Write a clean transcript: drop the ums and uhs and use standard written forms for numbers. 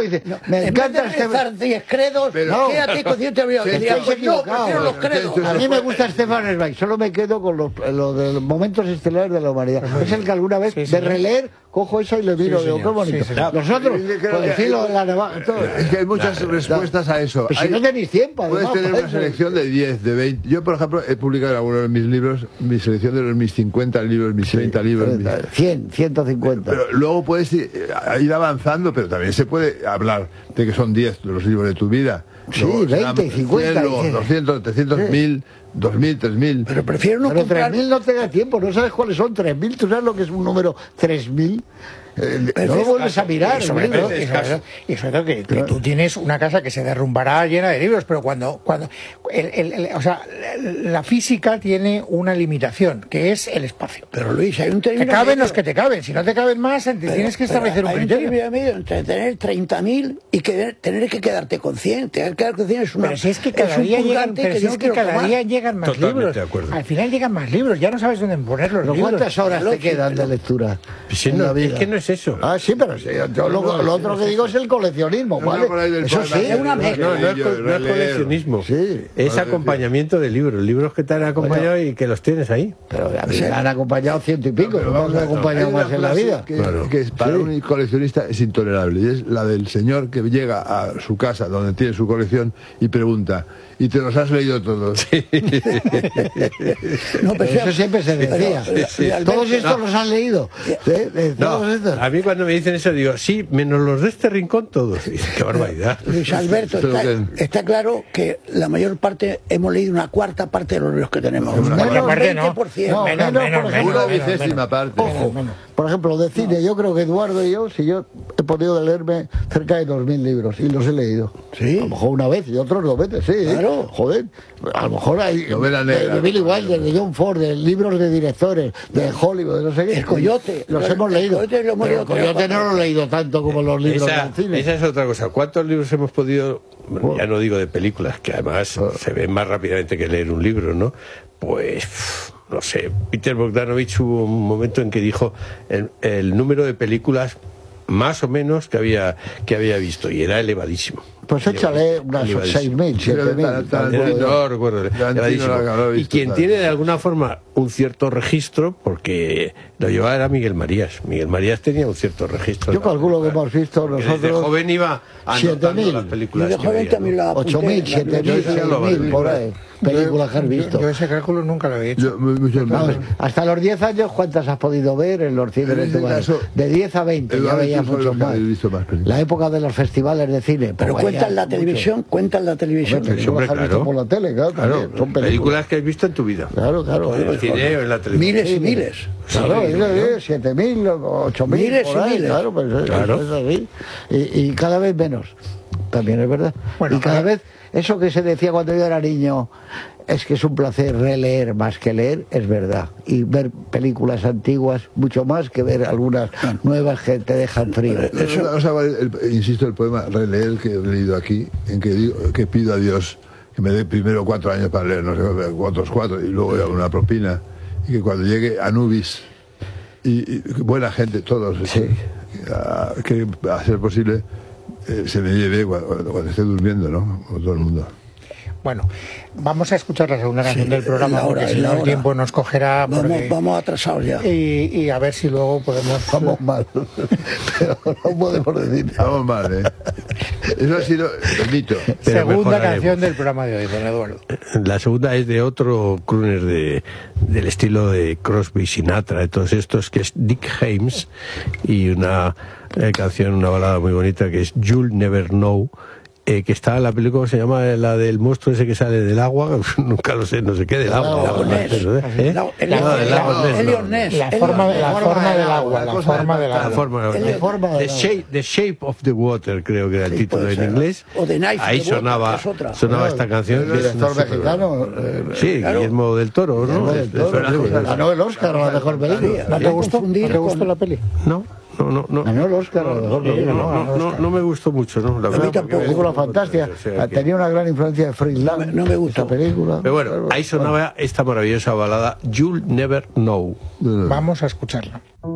dice, me encanta Stefan... 10 credos, quédate con 100 teorías. No, prefiero los credos. A mí me gusta Stefan Zweig, solo me quedo con lo de los momentos estelares de la humanidad. Es el que alguna vez, de releer, cojo eso y le miro, digo, qué bonito. Nosotros, con el filo de la navaja... Es que hay muchas respuestas a eso. Pues si no tenéis tiempo, puedes tener una selección de 10, de 20. Yo, por ejemplo, he publicado en algunos de mis libros mi selección de mis 50 libros, mis 30 libros. 100, 150. Pero luego puedes ir avanzando, pero también se puede hablar de que son 10 de los libros de tu vida. Sí, luego 20, 50. 100, 200, 300, 1000, 2000, 3000. Pero prefiero no comprar... 3000 no te da tiempo, no sabes cuáles son 3000. ¿Tú sabes lo que es un número 3000? No lo vuelves a mirar. Y sobre todo que tú tienes una casa que se derrumbará llena de libros, pero cuando o sea, la física tiene una limitación, que es el espacio. Pero Luis, hay un término... Te caben los que te caben, si no te caben más, tienes que establecer un criterio. Hay un término entre tener 30.000 y tener que quedarte con 100. Tener que quedarte con 100 es una... Pero si es que cada día llegan más libros. Al final llegan más libros, ya no sabes dónde poner los libros. ¿Cuántas horas te quedan de lectura? Es que no es eso. Ah, sí, pero yo lo otro que digo es el coleccionismo, ¿vale? Eso sí, es una no es coleccionismo, es acompañamiento de libros que te han acompañado y que los tienes ahí. Pero a mí me han acompañado 100 y pico, no me han acompañado más en la vida. Que para un coleccionista es intolerable, y es la del señor que llega a su casa donde tiene su colección y pregunta: ¿y te los has leído todos? No, pero eso siempre se decía. ¿Todos estos los han leído? A mí cuando me dicen eso digo, sí, menos los de este rincón todos. Y qué barbaridad. Luis Alberto, está claro que la mayor parte hemos leído una cuarta parte de los libros que tenemos. Menos 20%. Menos, una vigésima parte. Ojo, por ejemplo, de cine, yo creo que Eduardo y yo he podido leerme cerca de 2000 libros y los he leído. Sí. A lo mejor una vez y otros 2 veces, sí. Claro. Joder, a lo mejor hay de Billy Wilder, de John Ford, de libros de directores, de Hollywood, de no sé qué. El Coyote. Los hemos leído. El Coyote no lo he leído tanto como los libros del cine. Esa es otra cosa. ¿Cuántos libros hemos podido, ya no digo de películas, que además se ven más rápidamente que leer un libro, ¿no? Pues... no sé, Peter Bogdanovich hubo un momento en que dijo el número de películas más o menos que había visto, y era elevadísimo. Pues échale unas 6.000, 7.000. No recuerdo. Y quien tiene de alguna forma un cierto registro, porque lo llevaba era Miguel Marías. Miguel Marías tenía un cierto registro. Yo calculo que hemos visto nosotros. Desde joven iba anotando las películas. Desde joven también la 8.000, 7.000, 6.000, por ahí. Películas que has visto. Yo ese cálculo nunca lo había hecho. Hasta los 10 años, ¿cuántas has podido ver en los cines de tu barrio? De 10 a 20, ya veías mucho más. La época de los festivales de cine. Pero cuentan la televisión, Hombre, claro. Por la tele, claro. Son películas que has visto en tu vida. Claro. En el cine o en la televisión. Miles y miles. Claro, 7.000, 8.000, miles por ahí, y miles. Claro, pues es así. Y cada vez menos, también es verdad. Y cada vez, eso que se decía cuando yo era niño, es que es un placer releer más que leer, es verdad. Y ver películas antiguas mucho más que ver algunas nuevas que te dejan frío. Insisto, el poema releer que he leído aquí, en que digo que pido a Dios que me dé primero 4 años para leer, no sé, otros 4, y luego una propina, y que cuando llegue Anubis y buena gente, todos, que a ser posible se me lleve cuando esté durmiendo, ¿no? Como todo el mundo. Bueno, vamos a escuchar la segunda canción del programa, porque si no el tiempo nos cogerá. Vamos atrasados ya. Y a ver si luego podemos... Vamos mal. Pero no podemos decir. Vamos mal, Eso ha sido bendito. Segunda canción del programa de hoy, don Eduardo. La segunda es de otro crooner del estilo de Crosby, Sinatra, de todos estos, que es Dick Haymes, y una canción, una balada muy bonita que es You'll Never Know, que está en la película, se llama la del monstruo ese que sale del agua, nunca lo sé, no sé qué, del agua. La forma del agua. The Shape of the Water, creo que era el título en inglés. Ahí sonaba esta canción. El director mexicano. Sí, Guillermo del Toro, ¿no? Ganó el Oscar a la mejor película. ¿No te gustó la peli? No. Ganó el Oscar a la mejor película. No me gustó mucho, ¿no? La verdad, película fantástica. Tenía una gran influencia de Friedland. No me gusta esa película. Pero bueno, ahí sonaba esta maravillosa balada You'll Never Know. Vamos a escucharla.